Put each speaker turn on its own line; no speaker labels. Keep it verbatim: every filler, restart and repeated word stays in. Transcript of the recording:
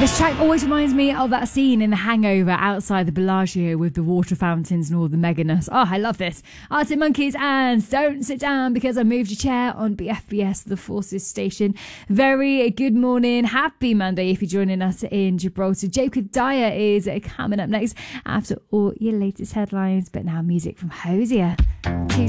This track always reminds me of that scene in The Hangover outside the Bellagio with the water fountains and all the meganess. Oh, I love this. Arctic Monkeys and Don't Sit Down Because I Moved Your Chair on B F B S, the Forces Station. Very good morning. Happy Monday if you're joining us in Gibraltar. Jacob Dyer is coming up next after all your latest headlines. But now music from Hosier. Two